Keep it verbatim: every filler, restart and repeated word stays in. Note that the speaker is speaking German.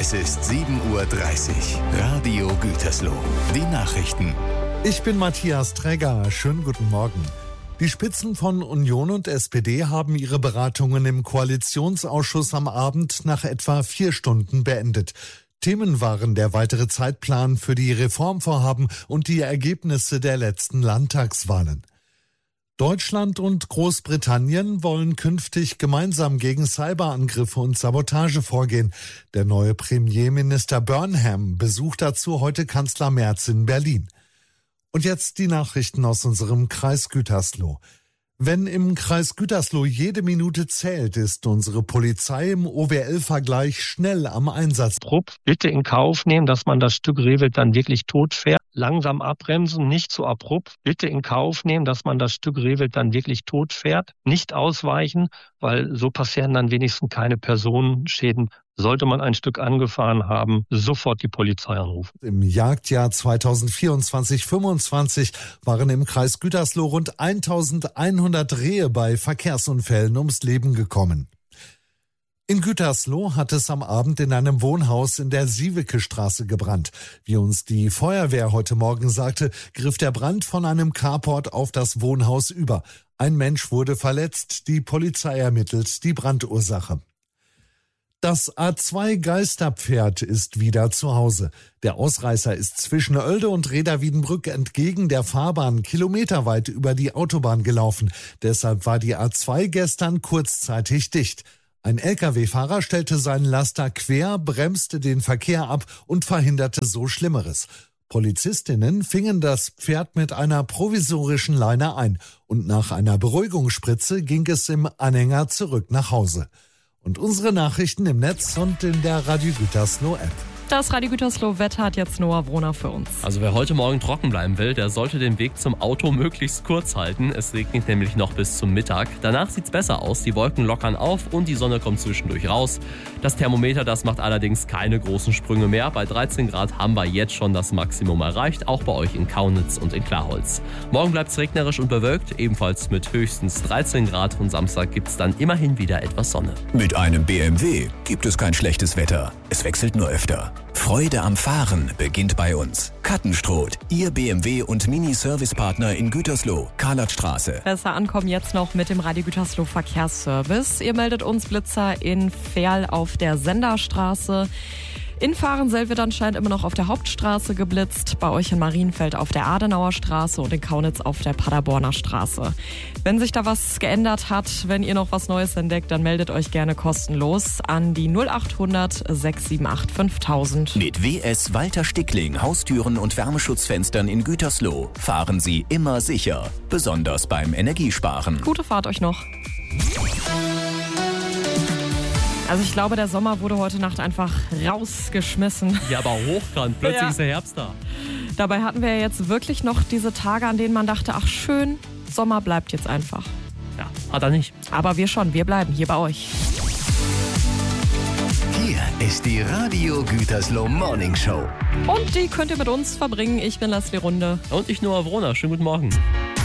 Es ist sieben Uhr dreißig. Radio Gütersloh. Die Nachrichten. Ich bin Matthias Träger. Schönen guten Morgen. Die Spitzen von Union und S P D haben ihre Beratungen im Koalitionsausschuss am Abend nach etwa vier Stunden beendet. Themen waren der weitere Zeitplan für die Reformvorhaben und die Ergebnisse der letzten Landtagswahlen. Deutschland und Großbritannien wollen künftig gemeinsam gegen Cyberangriffe und Sabotage vorgehen. Der neue Premierminister Burnham besucht dazu heute Kanzler Merz in Berlin. Und jetzt die Nachrichten aus unserem Kreis Gütersloh. Wenn im Kreis Gütersloh jede Minute zählt, ist unsere Polizei im O W L-Vergleich schnell am Einsatz. Abrupt bitte in Kauf nehmen, dass man das Stück Rehwild dann wirklich tot fährt. Langsam abbremsen, nicht zu abrupt. Bitte in Kauf nehmen, dass man das Stück Rehwild dann wirklich tot fährt. Nicht ausweichen, weil so passieren dann wenigstens keine Personenschäden. Sollte man ein Stück angefahren haben, sofort die Polizei anrufen. Im Jagdjahr zweitausendvierundzwanzig fünfundzwanzig waren im Kreis Gütersloh rund eintausendeinhundert Rehe bei Verkehrsunfällen ums Leben gekommen. In Gütersloh hat es am Abend in einem Wohnhaus in der Sieweke-Straße gebrannt. Wie uns die Feuerwehr heute Morgen sagte, griff der Brand von einem Carport auf das Wohnhaus über. Ein Mensch wurde verletzt, die Polizei ermittelt die Brandursache. Das A zwei Geisterpferd ist wieder zu Hause. Der Ausreißer ist zwischen Oelde und Reda-Wiedenbrück entgegen der Fahrbahn kilometerweit über die Autobahn gelaufen. Deshalb war die A zwei gestern kurzzeitig dicht. Ein L K W-Fahrer stellte seinen Laster quer, bremste den Verkehr ab und verhinderte so Schlimmeres. Polizistinnen fingen das Pferd mit einer provisorischen Leine ein und nach einer Beruhigungsspritze ging es im Anhänger zurück nach Hause. Und unsere Nachrichten im Netz und in der Radio Gütersloh-App. Das Radio Gütersloh-Wetter hat jetzt Noah Broner für uns. Also wer heute Morgen trocken bleiben will, der sollte den Weg zum Auto möglichst kurz halten. Es regnet nämlich noch bis zum Mittag. Danach sieht's besser aus. Die Wolken lockern auf und die Sonne kommt zwischendurch raus. Das Thermometer, das macht allerdings keine großen Sprünge mehr. Bei dreizehn Grad haben wir jetzt schon das Maximum erreicht, auch bei euch in Kaunitz und in Klarholz. Morgen bleibt's regnerisch und bewölkt, ebenfalls mit höchstens dreizehn Grad. Und Samstag gibt's dann immerhin wieder etwas Sonne. Mit einem B M W gibt es kein schlechtes Wetter. Es wechselt nur öfter. Freude am Fahren beginnt bei uns. Kattenstrot, Ihr B M W und Mini-Service-Partner in Gütersloh, Karlatstraße. Besser ankommen jetzt noch mit dem Radio Gütersloh Verkehrsservice. Ihr meldet uns Blitzer in Verl auf der Senderstraße. In Fahrenselv wird anscheinend immer noch auf der Hauptstraße geblitzt, bei euch in Marienfeld auf der Adenauer Straße und in Kaunitz auf der Paderborner Straße. Wenn sich da was geändert hat, wenn ihr noch was Neues entdeckt, dann meldet euch gerne kostenlos an die null achthundert sechs sieben acht fünftausend. Mit W S Walter Stickling Haustüren und Wärmeschutzfenstern in Gütersloh fahren Sie immer sicher, besonders beim Energiesparen. Gute Fahrt euch noch. Also ich glaube, der Sommer wurde heute Nacht einfach rausgeschmissen. Ja, aber hochkant. Plötzlich Ja. ist der Herbst da. Dabei hatten wir ja jetzt wirklich noch diese Tage, an denen man dachte, ach schön, Sommer bleibt jetzt einfach. Ja, hat er nicht. Aber wir schon, wir bleiben hier bei euch. Hier ist die Radio Gütersloh Morning Show. Und die könnt ihr mit uns verbringen. Ich bin Leslie Runde. Und ich, Noah Broner. Schönen guten Morgen.